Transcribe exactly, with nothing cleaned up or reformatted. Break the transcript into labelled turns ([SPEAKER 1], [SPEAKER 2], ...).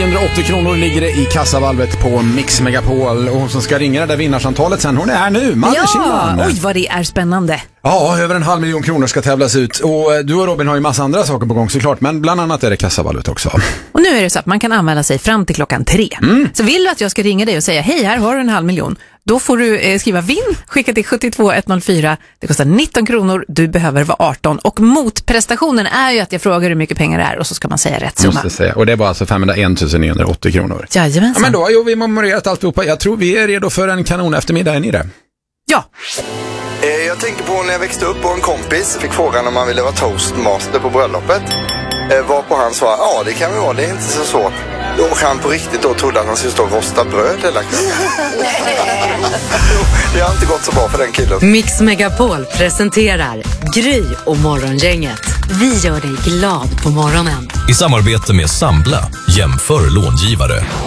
[SPEAKER 1] niohundraåttio kronor ligger det i kassavalvet på Mix Megapol. Och hon som ska ringa det där vinnarsamtalet sen, hon är här nu. Madde
[SPEAKER 2] Ja,
[SPEAKER 1] Kihlman.
[SPEAKER 2] oj vad det är spännande.
[SPEAKER 1] Ja, över en halv miljon kronor ska tävlas ut. Och du och Robin har ju massa andra saker på gång såklart. Men bland annat är det kassavalvet också.
[SPEAKER 2] Och nu är det så att man kan anmäla sig fram till klockan tre. Mm. Så vill du att jag ska ringa dig och säga hej, här har du en halv miljon. Då får du eh, skriva vinn, skicka till sjuttiotvå etthundrafyra. Det kostar nitton kronor, du behöver vara arton. Och motprestationen är ju att jag frågar hur mycket pengar det är och så ska man säga rätt summa.
[SPEAKER 1] Måste säga. Och det är bara alltså femhundraen tusen niohundraåttio kronor.
[SPEAKER 2] Jajamensan.
[SPEAKER 1] Ja, men då har ju vi memorerat alltihopa. Jag tror vi är redo för en kanon eftermiddag, är ni det?
[SPEAKER 2] Ja.
[SPEAKER 3] Jag tänker på när jag växte upp och en kompis fick frågan om man ville vara toastmaster på bröllopet. Varpå han sa, ja det kan vi vara, det är inte så svårt. Och han på riktigt då trodde att han skulle stå och rosta bröd hela kvällen. Det har inte gått så bra för den killen.
[SPEAKER 4] Mix Megapol presenterar Gry och Morgongänget. Vi gör dig glad på morgonen.
[SPEAKER 5] I samarbete med Sambla, jämför långivare.